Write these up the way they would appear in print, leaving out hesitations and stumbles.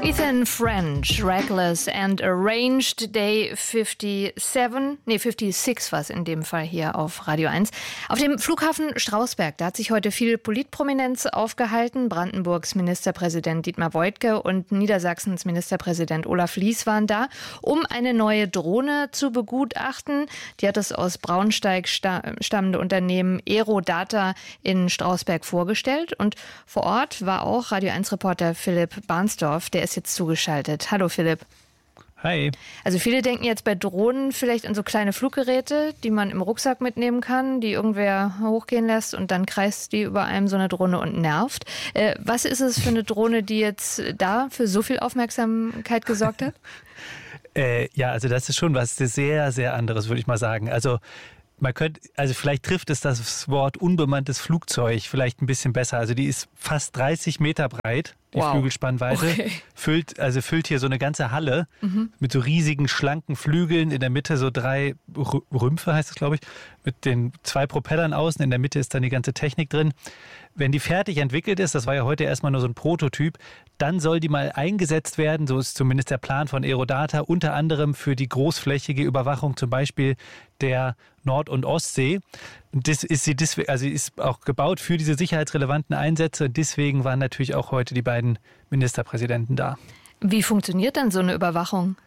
Ethan French, Reckless and Arranged, Day 56 war es in dem Fall hier auf Radio 1. Auf dem Flughafen Strausberg, da hat sich heute viel Politprominenz aufgehalten. Brandenburgs Ministerpräsident Dietmar Woidke und Niedersachsens Ministerpräsident Olaf Lies waren da, um eine neue Drohne zu begutachten. Die hat das aus Braunsteig stammende Unternehmen Aerodata in Strausberg vorgestellt. Und vor Ort war auch Radio 1-Reporter Philipp Barnsdorf, der ist jetzt zugeschaltet. Hallo Philipp. Hi. Also viele denken jetzt bei Drohnen vielleicht an so kleine Fluggeräte, die man im Rucksack mitnehmen kann, die irgendwer hochgehen lässt und dann kreist die über einem so eine Drohne und nervt. Was ist es für eine Drohne, die jetzt da für so viel Aufmerksamkeit gesorgt hat? Ja, also das ist schon was sehr, sehr anderes, würde ich mal sagen. Also vielleicht trifft es das Wort unbemanntes Flugzeug vielleicht ein bisschen besser. Also die ist fast 30 Meter breit, die Flügelspannweite. Okay. Füllt hier so eine ganze Halle mit so riesigen, schlanken Flügeln. In der Mitte so 3 Rümpfe, heißt es, glaube ich, mit den 2 Propellern außen. In der Mitte ist dann die ganze Technik drin. Wenn die fertig entwickelt ist, das war ja heute erstmal nur so ein Prototyp, dann soll die mal eingesetzt werden, so ist zumindest der Plan von Aerodata, unter anderem für die großflächige Überwachung zum Beispiel der Nord- und Ostsee. Und sie ist auch gebaut für diese sicherheitsrelevanten Einsätze und deswegen waren natürlich auch heute die beiden Ministerpräsidenten da. Wie funktioniert dann so eine Überwachung?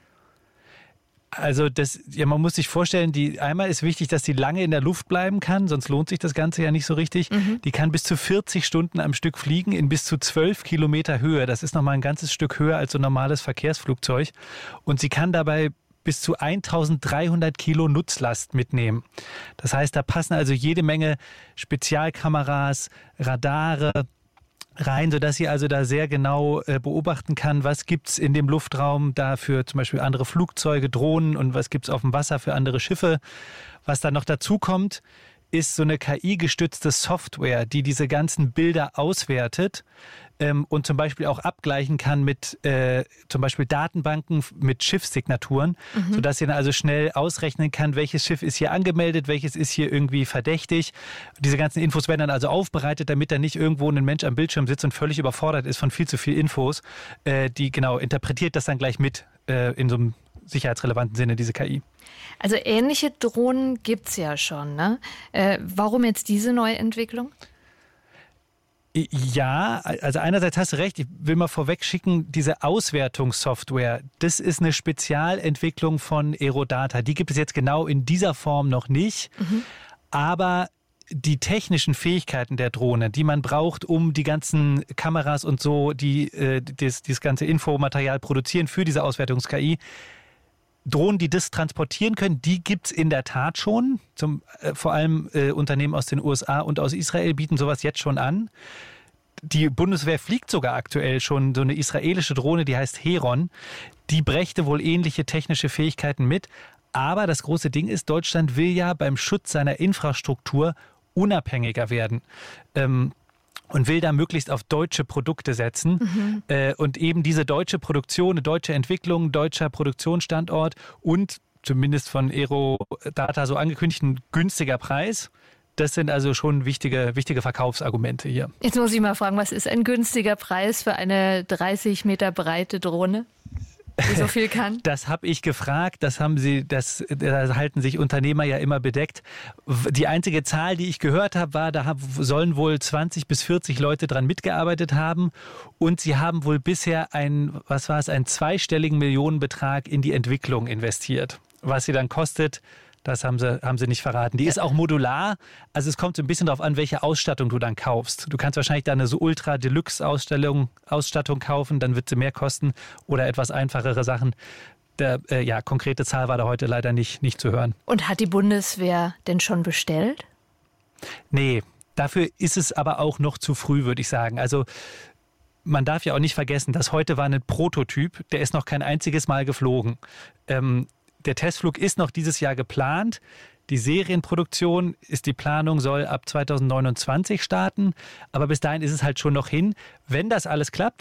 Also man muss sich vorstellen, einmal ist wichtig, dass die lange in der Luft bleiben kann, sonst lohnt sich das Ganze ja nicht so richtig. Die kann bis zu 40 Stunden am Stück fliegen in bis zu 12 Kilometer Höhe. Das ist nochmal ein ganzes Stück höher als so ein normales Verkehrsflugzeug. Und sie kann dabei bis zu 1300 Kilo Nutzlast mitnehmen. Das heißt, da passen also jede Menge Spezialkameras, Radare rein, sodass sie also da sehr genau beobachten kann, was gibt's in dem Luftraum da für zum Beispiel andere Flugzeuge, Drohnen und was gibt's auf dem Wasser für andere Schiffe. Was dann noch dazu kommt, ist so eine KI-gestützte Software, die diese ganzen Bilder auswertet und zum Beispiel auch abgleichen kann mit zum Beispiel Datenbanken mit Schiffssignaturen, sodass sie dann also schnell ausrechnen kann, welches Schiff ist hier angemeldet, welches ist hier irgendwie verdächtig. Diese ganzen Infos werden dann also aufbereitet, damit da nicht irgendwo ein Mensch am Bildschirm sitzt und völlig überfordert ist von viel zu viel Infos. Die interpretiert das dann gleich mit in so einem sicherheitsrelevanten Sinne, diese KI. Also ähnliche Drohnen gibt's ja schon, ne? Warum jetzt diese neue Entwicklung? Ja, also einerseits hast du recht, ich will mal vorweg schicken, diese Auswertungssoftware, das ist eine Spezialentwicklung von Aerodata. Die gibt es jetzt genau in dieser Form noch nicht, aber die technischen Fähigkeiten der Drohne, die man braucht, um die ganzen Kameras und so, die das ganze Infomaterial produzieren für diese Auswertungs-KI, Drohnen, die das transportieren können, die gibt's in der Tat schon. Vor allem Unternehmen aus den USA und aus Israel bieten sowas jetzt schon an. Die Bundeswehr fliegt sogar aktuell schon so eine israelische Drohne, die heißt Heron. Die brächte wohl ähnliche technische Fähigkeiten mit. Aber das große Ding ist, Deutschland will ja beim Schutz seiner Infrastruktur unabhängiger werden. Und will da möglichst auf deutsche Produkte setzen. Und eben diese deutsche Produktion, eine deutsche Entwicklung, deutscher Produktionsstandort und zumindest von Aerodata so angekündigt ein günstiger Preis. Das sind also schon wichtige Verkaufsargumente hier. Jetzt muss ich mal fragen, was ist ein günstiger Preis für eine 30 Meter breite Drohne, die so viel kann? Das habe ich gefragt, da halten sich Unternehmer ja immer bedeckt. Die einzige Zahl, die ich gehört habe, war, da sollen wohl 20 bis 40 Leute dran mitgearbeitet haben und sie haben wohl bisher einen zweistelligen Millionenbetrag in die Entwicklung investiert. Was sie dann kostet, das haben sie nicht verraten. Die ist auch modular, also es kommt so ein bisschen darauf an, welche Ausstattung du dann kaufst. Du kannst wahrscheinlich da eine so Ultra-Deluxe-Ausstattung kaufen, dann wird sie mehr kosten oder etwas einfachere Sachen. Konkrete Zahl war da heute leider nicht zu hören. Und hat die Bundeswehr denn schon bestellt? Nee, dafür ist es aber auch noch zu früh, würde ich sagen. Also man darf ja auch nicht vergessen, dass heute war ein Prototyp, der ist noch kein einziges Mal geflogen. Der Testflug ist noch dieses Jahr geplant. Die Serienproduktion soll ab 2029 starten. Aber bis dahin ist es halt schon noch hin. Wenn das alles klappt,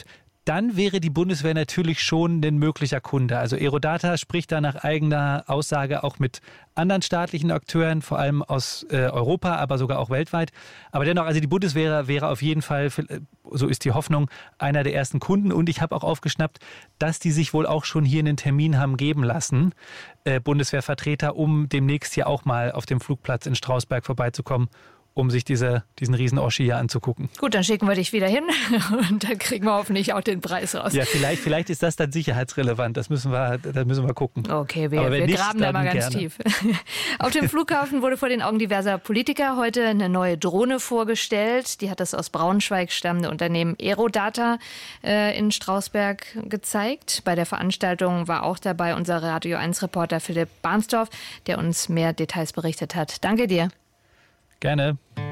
dann wäre die Bundeswehr natürlich schon ein möglicher Kunde. Also Aerodata spricht da nach eigener Aussage auch mit anderen staatlichen Akteuren, vor allem aus Europa, aber sogar auch weltweit. Aber dennoch, also die Bundeswehr wäre auf jeden Fall, so ist die Hoffnung, einer der ersten Kunden. Und ich habe auch aufgeschnappt, dass die sich wohl auch schon hier einen Termin haben geben lassen, Bundeswehrvertreter, um demnächst hier auch mal auf dem Flugplatz in Strausberg vorbeizukommen, um sich diesen riesen Oschi hier anzugucken. Gut, dann schicken wir dich wieder hin und dann kriegen wir hoffentlich auch den Preis raus. Ja, vielleicht ist das dann sicherheitsrelevant. Das müssen wir gucken. Okay, wir nicht, graben da mal ganz tief. Auf dem Flughafen wurde vor den Augen diverser Politiker heute eine neue Drohne vorgestellt. Die hat das aus Braunschweig stammende Unternehmen Aerodata in Strausberg gezeigt. Bei der Veranstaltung war auch dabei unser Radio 1-Reporter Philipp Barnsdorf, der uns mehr Details berichtet hat. Danke dir. Gerne.